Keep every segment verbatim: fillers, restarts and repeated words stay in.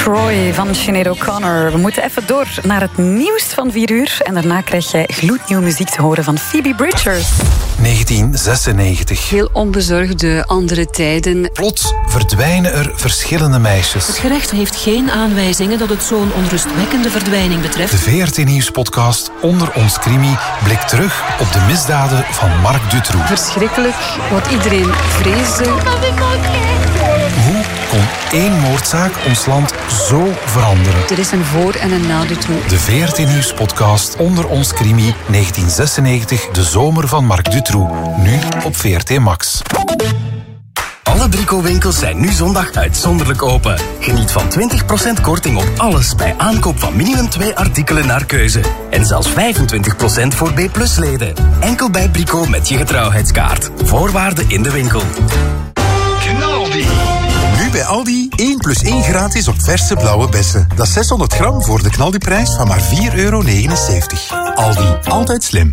Troy van Sinead O'Connor. We moeten even door naar het nieuws van vier uur. En daarna krijg jij gloednieuwe muziek te horen van Phoebe Bridgers. negentien zesennegentig. Heel onbezorgde andere tijden. Plots verdwijnen er verschillende meisjes. Het gerecht heeft geen aanwijzingen dat het zo'n onrustwekkende verdwijning betreft. De V R T Nieuws-podcast Onder ons Crimi blikt terug op de misdaden van Marc Dutroux. Verschrikkelijk, wat iedereen vreesde. Hoe kon één moordzaak ons land zo veranderen? Er is een voor- en een na Dutroux. De V R T Nieuws-podcast Onder ons Crimi negentien zesennegentig, de zomer van Marc Dutroux. Nu op V R T Max. Alle Brico-winkels zijn nu zondag uitzonderlijk open. Geniet van twintig procent korting op alles bij aankoop van minimum twee artikelen naar keuze. En zelfs vijfentwintig procent voor B plus leden. Enkel bij Brico met je getrouwheidskaart. Voorwaarden in de winkel. Knaldi. Nu bij Aldi één plus één gratis op verse blauwe bessen. Dat is zeshonderd gram voor de Knaldi-prijs van maar vier euro negenenzeventig. Aldi, altijd slim.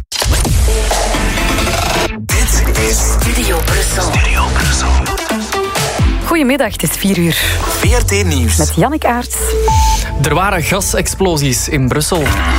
Dit is Studio Brussel. Studio Brussel. Goedemiddag, het is vier uur. V R T Nieuws. Met Jannik Aerts. Er waren gasexplosies in Brussel.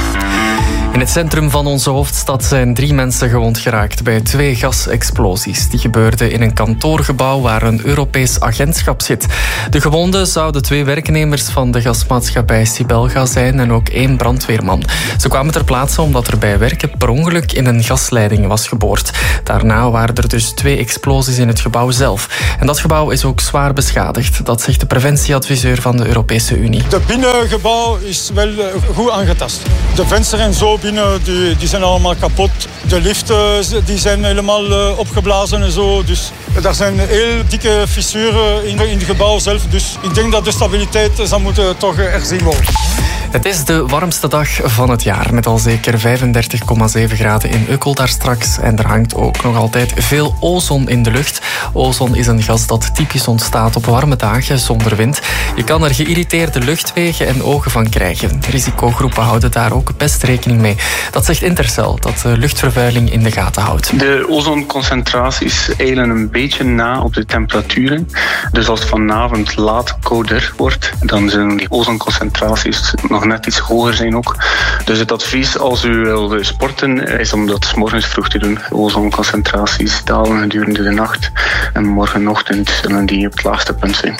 In het centrum van onze hoofdstad zijn drie mensen gewond geraakt bij twee gasexplosies. Die gebeurden in een kantoorgebouw waar een Europees agentschap zit. De gewonden zouden twee werknemers van de gasmaatschappij Sibelga zijn en ook één brandweerman. Ze kwamen ter plaatse omdat er bij werken per ongeluk in een gasleiding was geboord. Daarna waren er dus twee explosies in het gebouw zelf. En dat gebouw is ook zwaar beschadigd. Dat zegt de preventieadviseur van de Europese Unie. Het binnengebouw is wel goed aangetast. De vensters en zo binnen, die, die zijn allemaal kapot. De liften die zijn helemaal uh, opgeblazen en zo. Dus er zijn heel dikke fissuren in, in het gebouw zelf. Dus ik denk dat de stabiliteit zou moeten toch herzien worden. Het is de warmste dag van het jaar, met al zeker vijfendertig komma zeven graden in Ukkel daar straks. En er hangt ook nog altijd veel ozon in de lucht. Ozon is een gas dat typisch ontstaat op warme dagen zonder wind. Je kan er geïrriteerde luchtwegen en ogen van krijgen. Risicogroepen houden daar ook best rekening mee. Dat zegt Intercel, dat de luchtvervuiling in de gaten houdt. De ozonconcentraties eilen een beetje na op de temperaturen. Dus als het vanavond laat kouder wordt, dan zullen die ozonconcentraties nog net iets hoger zijn ook. Dus het advies als u wil sporten is om dat 's morgens vroeg te doen. De ozonconcentraties dalen gedurende de nacht en morgenochtend zullen die op het laagste punt zijn.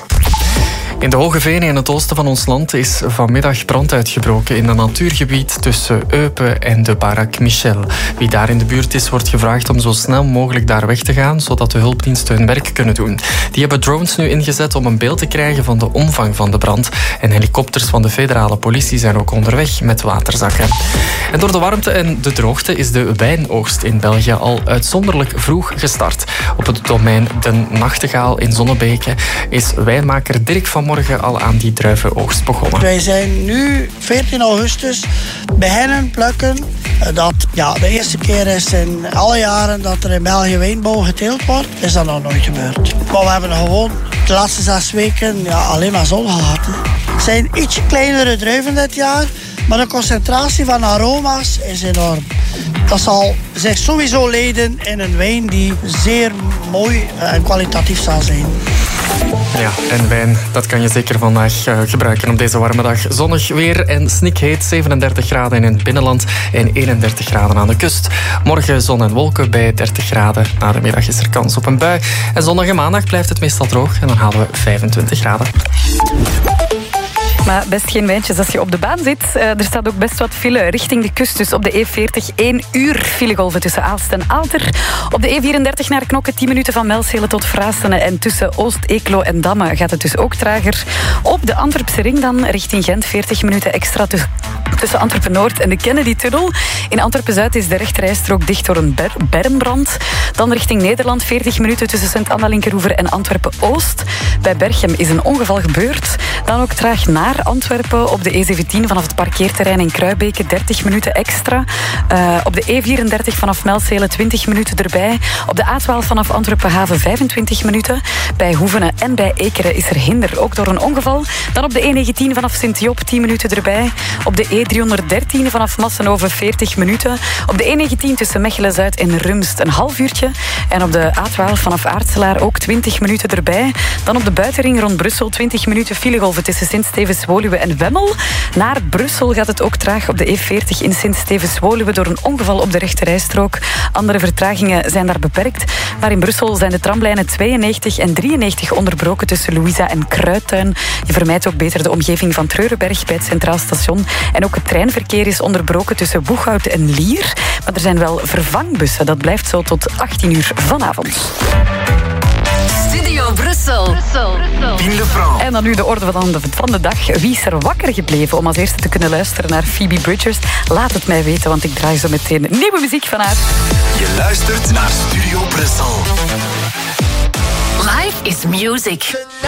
In de Hoge Venen in het oosten van ons land is vanmiddag brand uitgebroken in een natuurgebied tussen Eupen en de Barak Michel. Wie daar in de buurt is, wordt gevraagd om zo snel mogelijk daar weg te gaan, zodat de hulpdiensten hun werk kunnen doen. Die hebben drones nu ingezet om een beeld te krijgen van de omvang van de brand. En helikopters van de federale politie zijn ook onderweg met waterzakken. En door de warmte en de droogte is de wijnoogst in België al uitzonderlijk vroeg gestart. Op het domein Den Nachtegaal in Zonnebeke is wijnmaker Dirk van Morgen al aan die druivenoogst begonnen. Wij zijn nu veertien augustus beginnen plukken. Dat ja, de eerste keer is in alle jaren dat er in België wijnbouw geteeld wordt, is dat nog nooit gebeurd. Maar we hebben gewoon de laatste zes weken ja, alleen maar zon gehad. Hè. Het zijn ietsje kleinere druiven dit jaar, maar de concentratie van aroma's is enorm. Dat zal zich sowieso leiden in een wijn die zeer mooi en kwalitatief zal zijn. Ja, en wijn, dat kan je zeker vandaag uh, gebruiken op deze warme dag. Zonnig weer en snikheet, zevenendertig graden in het binnenland en eenendertig graden aan de kust. Morgen zon en wolken bij dertig graden. Na de middag is er kans op een bui. En zondag en maandag blijft het meestal droog en dan halen we vijfentwintig graden. Maar best geen wijntjes als je op de baan zit. Uh, er staat ook best wat file richting de kust. Dus op de E veertig één uur filegolven tussen Aalst en Aalter. Op de E vierendertig naar Knokke tien minuten van Melcele tot Fraassene. En tussen Oost, Eeklo en Damme gaat het dus ook trager. Op de Antwerpse ring dan richting Gent veertig minuten extra tussen, tussen Antwerpen-Noord en de Kennedy-tunnel. In Antwerpen-Zuid is de rechterrijstrook dicht door een ber bermbrand. Dan richting Nederland veertig minuten tussen Sint-Anna-Linkeroever en Antwerpen-Oost. Bij Berchem is een ongeval gebeurd. Dan ook traag naar Antwerpen op de E zeventien vanaf het parkeerterrein in Kruibeke dertig minuten extra. Uh, op de E vierendertig vanaf Melcele twintig minuten erbij. Op de A twaalf vanaf Antwerpen-Haven vijfentwintig minuten. Bij Hoevenen en bij Ekeren is er hinder, ook door een ongeval. Dan op de E negentien vanaf Sint-Job tien minuten erbij. Op de E driehonderddertien vanaf Massenhoven veertig minuten. Op de E negentien tussen Mechelen-Zuid en Rumst een half uurtje. En op de A twaalf vanaf Aartselaar ook twintig minuten erbij. Dan op de buitenring rond Brussel twintig minuten filegolven Eindhoven tussen Sint-Stevens-Woluwe en Wemmel. Naar Brussel gaat het ook traag op de E veertig in Sint-Stevens-Woluwe door een ongeval op de rechterrijstrook. Andere vertragingen zijn daar beperkt. Maar in Brussel zijn de tramlijnen tweeënnegentig en drieënnegentig onderbroken tussen Louisa en Kruittuin. Je vermijdt ook beter de omgeving van Treurenberg bij het Centraal Station. En ook het treinverkeer is onderbroken tussen Boeghout en Lier. Maar er zijn wel vervangbussen. Dat blijft zo tot achttien uur vanavond. Studio Brussel. Brussel. Pien Lefranc. En dan nu de orde van de, van de dag. Wie is er wakker gebleven om als eerste te kunnen luisteren naar Phoebe Bridgers? Laat het mij weten, want ik draai zo meteen nieuwe muziek van haar. Je luistert naar Studio Brussel. Life is music.